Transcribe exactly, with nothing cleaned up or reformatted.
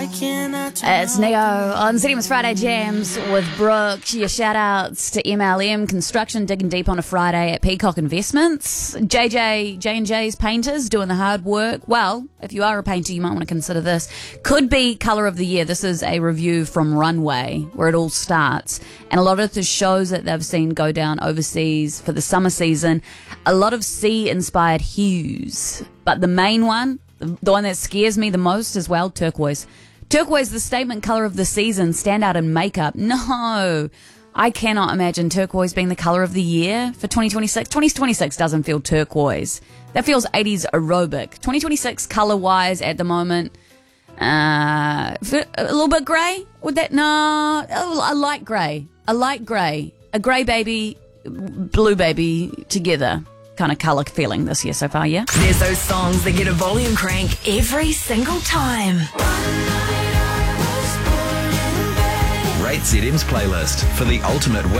It's Neo on Cinemas Friday Jams with Brooke. Your shout outs to M L M Construction digging deep on a Friday at Peacock Investments. J J, J and J's painters doing the hard work. Well, if you are a painter, you might want to consider this. Could be Colour of the Year. This is a review from Runway, where it all starts. And a lot of the shows that they've seen go down overseas for the summer season, a lot of sea-inspired hues. But the main one, the one that scares me the most as well, turquoise. Turquoise, the statement colour of the season, stand out in makeup. No, I cannot imagine turquoise being the colour of the year for twenty twenty-six. twenty twenty-six doesn't feel turquoise. That feels eighties aerobic. twenty twenty-six colour-wise at the moment, uh, a little bit grey? Would that, no, a light grey. A light grey. A grey baby, blue baby together. Kind of colour feeling this year so far, yeah? There's those songs that get a volume crank every single time. Rate Z M's playlist for the ultimate